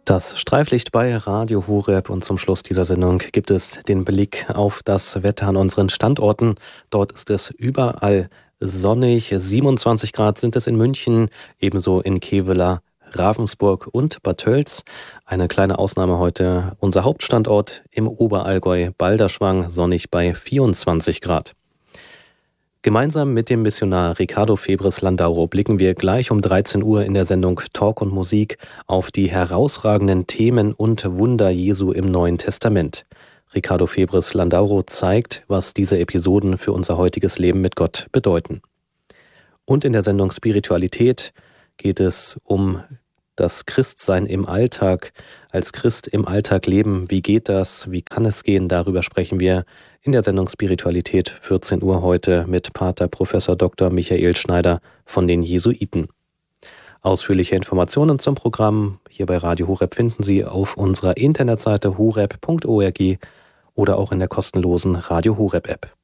Das Streiflicht bei Radio Horeb und zum Schluss dieser Sendung gibt es den Blick auf das Wetter an unseren Standorten. Dort ist es überall sonnig. 27 Grad sind es in München, ebenso in Kevela, Ravensburg und Bad Tölz. Eine kleine Ausnahme heute unser Hauptstandort im Oberallgäu, Balderschwang, sonnig bei 24 Grad. Gemeinsam mit dem Missionar Ricardo Febres Landauro blicken wir gleich um 13 Uhr in der Sendung Talk und Musik auf die herausragenden Themen und Wunder Jesu im Neuen Testament. Ricardo Febres Landauro zeigt, was diese Episoden für unser heutiges Leben mit Gott bedeuten. Und in der Sendung Spiritualität geht es um das Christsein im Alltag, als Christ im Alltag leben. Wie geht das? Wie kann es gehen? Darüber sprechen wir in der Sendung Spiritualität 14 Uhr heute mit Pater Professor Dr. Michael Schneider von den Jesuiten. Ausführliche Informationen zum Programm hier bei Radio Horeb finden Sie auf unserer Internetseite horeb.org oder auch in der kostenlosen Radio Horeb App.